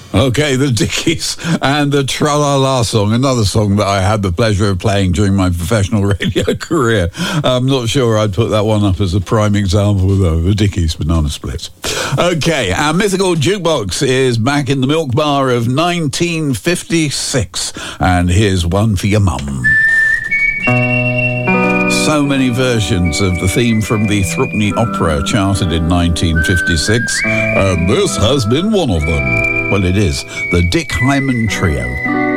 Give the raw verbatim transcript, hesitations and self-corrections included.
Okay, the Dickies and the Tra-La-La song, another song that I had the pleasure of playing during my professional radio career. I'm not sure I'd put that one up as a prime example, though, the Dickies Banana Splits. Okay, our mythical jukebox is back in the Milk Bar of nineteen fifty-six, and here's one for your mum. So many versions of the theme from the Thrupney Opera charted in nineteen fifty-six, and this has been one of them. Well, it is the Dick Hyman Trio.